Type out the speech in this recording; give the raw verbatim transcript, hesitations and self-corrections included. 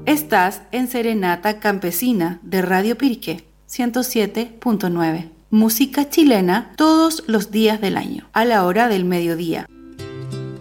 Estás en Serenata Campesina de Radio Pirque ciento siete punto nueve. Música chilena todos los días del año, a la hora del mediodía.